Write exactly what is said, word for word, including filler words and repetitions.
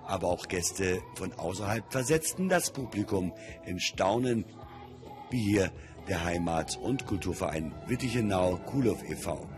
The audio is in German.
aber auch Gäste von außerhalb versetzten das Publikum in Staunen, wie hier der Heimat- und Kulturverein Wittichenau Kuhlow e V